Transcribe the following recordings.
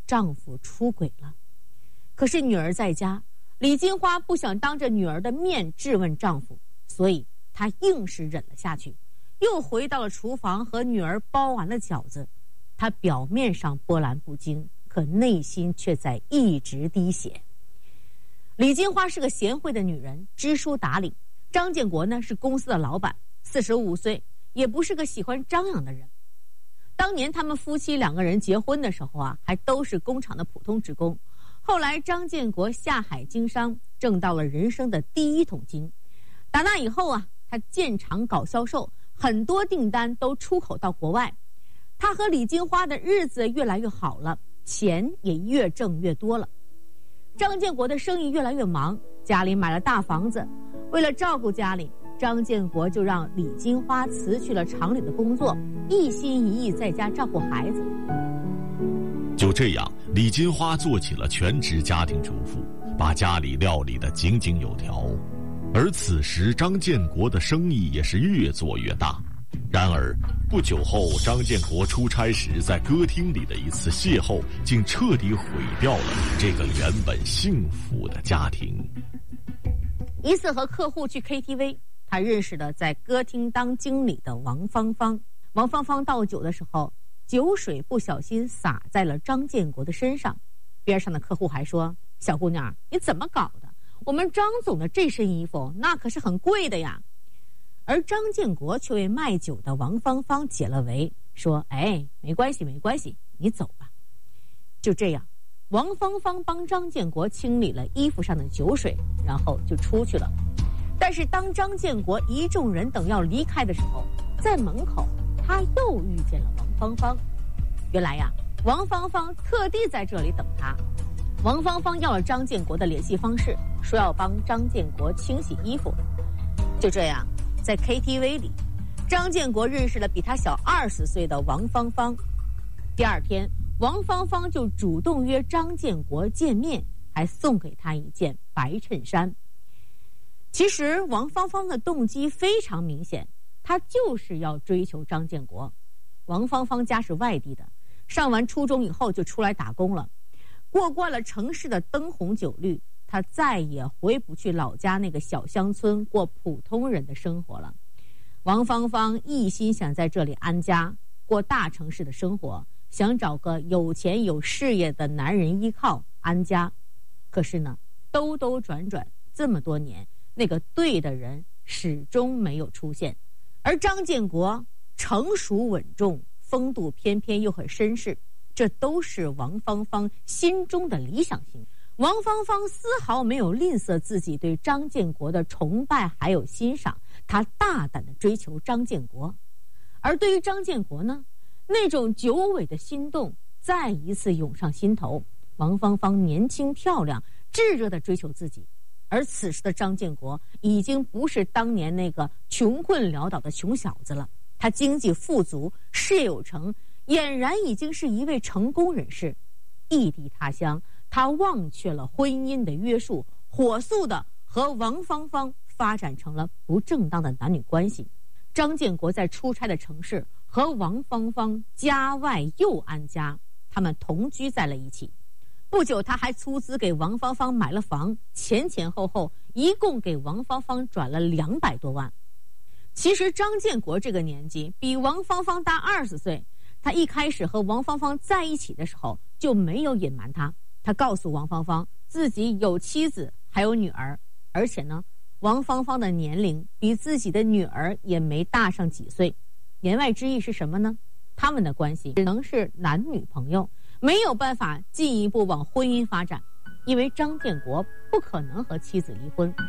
丈夫出轨了。可是女儿在家，李金花不想当着女儿的面质问丈夫，所以她硬是忍了下去，又回到了厨房和女儿包完了饺子。她表面上波澜不惊，可内心却在一直滴血。李金花是个贤惠的女人，知书达理。张建国呢是公司的老板，45岁，也不是个喜欢张扬的人。当年他们夫妻2个人结婚的时候啊，还都是工厂的普通职工。后来张建国下海经商，挣到了人生的第1桶金。打那以后啊，他建厂搞销售，很多订单都出口到国外。他和李金花的日子越来越好了，钱也越挣越多了。张建国的生意越来越忙，家里买了大房子。为了照顾家里，张建国就让李金花辞去了厂里的工作，一心一意在家照顾孩子。 就这样，李金花做起了全职家庭主妇，把家里料理得井井有条。而此时张建国的生意也是越做越大。然而不久后，张建国出差时在歌厅里的一次邂逅，竟彻底毁掉了这个原本幸福的家庭。 一次和客户去 KTV， 他认识了在歌厅当经理的王芳芳。王芳芳倒酒的时候，酒水不小心洒在了张建国的身上。边上的客户还说：“小姑娘，你怎么搞的？我们张总的这身衣服那可是很贵的呀。”而张建国却为卖酒的王芳芳解了围，说：“哎，没关系没关系，你走吧。”就这样，王芳芳帮张建国清理了衣服上的酒水，然后就出去了。但是当张建国一众人等要离开的时候，在门口他又遇见了王芳芳。原来呀，王芳芳特地在这里等他。王芳芳要了张建国的联系方式，说要帮张建国清洗衣服。就这样，在 KTV 里，张建国认识了比他小20岁的王芳芳。第2天，王芳芳就主动约张建国见面，还送给他一件白衬衫。其实王芳芳的动机非常明显，她就是要追求张建国。王芳芳家是外地的，上完初中以后就出来打工了，过惯了城市的灯红酒绿，她再也回不去老家那个小乡村过普通人的生活了。王芳芳一心想在这里安家，过大城市的生活，想找个有钱有事业的男人依靠安家。可是呢，兜兜转转这么多年，那个对的人始终没有出现。而张建国成熟稳重，风度翩翩又很绅士，这都是王芳芳心中的理想型。王芳芳丝毫没有吝啬自己对张建国的崇拜还有欣赏，她大胆地追求张建国。而对于张建国呢，那种久违的心动再一次涌上心头。王芳芳年轻漂亮，炙热地追求自己。而此时的张建国已经不是当年那个穷困潦倒的穷小子了，他经济富足，事业有成，俨然已经是一位成功人士。异地他乡，他忘却了婚姻的约束，火速的和王芳芳发展成了不正当的男女关系。张建国在出差的城市和王芳芳家外又安家，他们同居在了一起。不久，他还出资给王芳芳买了房，前后一共给王芳芳转了200多万。其实张建国这个年纪比王芳芳大20岁，他一开始和王芳芳在一起的时候就没有隐瞒他，他告诉王芳芳自己有妻子还有女儿，而且呢，王芳芳的年龄比自己的女儿也没大上几岁。言外之意是什么呢？他们的关系只能是男女朋友，没有办法进一步往婚姻发展，因为张建国不可能和妻子离婚。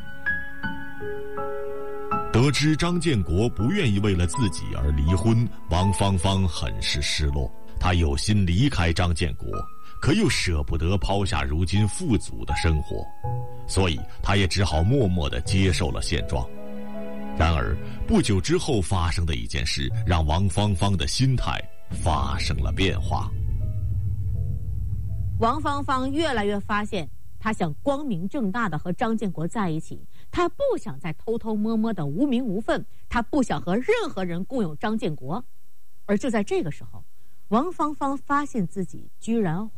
得知张建国不愿意为了自己而离婚，王芳芳很是失落。她有心离开张建国，可又舍不得抛下如今富足的生活，所以她也只好默默地接受了现状。然而不久之后发生的一件事，让王芳芳的心态发生了变化。 王芳芳越来越发现，她想光明正大的和张建国在一起，她不想再偷偷摸摸的无名无分，她不想和任何人共有张建国。而就在这个时候，王芳芳发现自己居然